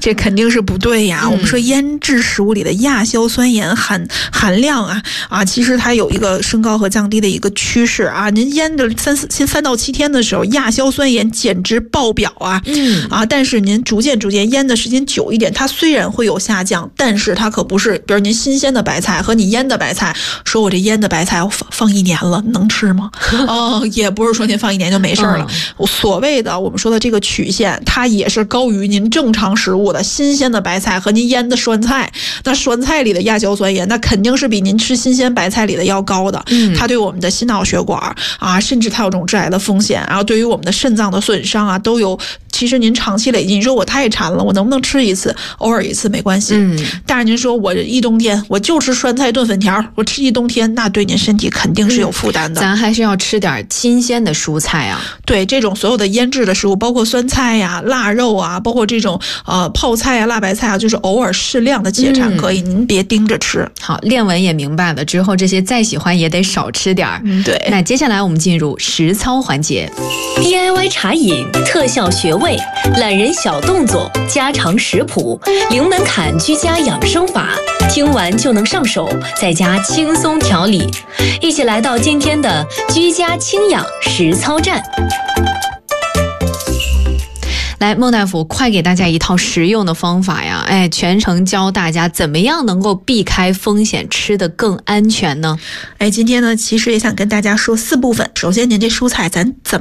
这肯定是不对呀。我们说腌制食物里的亚硝酸盐含量其实它有一个升高和降低的一个趋势啊。您腌的3到7天的时候，亚硝酸盐简直爆表但是您逐渐腌的时间久一点，它虽然会有下降，但是它可不是，比如您新鲜的白菜和你腌的白菜，说我这腌的白菜我放1年了，能吃吗？也不是说您放1年就没事了。所谓的我们说的这个曲线，它也是高于您正常食物的。新鲜的白菜和您腌的酸菜，那酸菜里的亚硝酸盐那肯定是比您吃新鲜白菜里的要高的。它对我们的心脑血管甚至它有这种致癌的风险，然后对于我们的肾脏的损伤都有。其实您长期累积，你说我太馋了，我能不能吃一次？偶尔一次没关系。但是您说我一冬天我就吃酸菜炖粉条，我吃一冬天，那对您身体肯定是有负担的。 咱还是要吃点新鲜的蔬菜啊。 对，这种所有的腌制的食物，包括酸菜呀、腊肉包括这种泡菜辣白菜就是偶尔适量的解馋可以，您别盯着吃。 好，练文也明白了，之后这些再喜欢也得少吃点。 对。 那接下来我们进入实操环节。 DIY 茶饮，特效穴位，懒人小动作，家常食谱，零门槛居家养生法，听完就能上手，在家轻松调理。一起来到今天的居家轻养实操站。 来，孟大夫，快给大家一套实用的方法呀！全程教大家怎么样能够避开风险，吃得更安全呢？ 今天呢，其实也想跟大家说4部分。首先，您这蔬菜咱怎么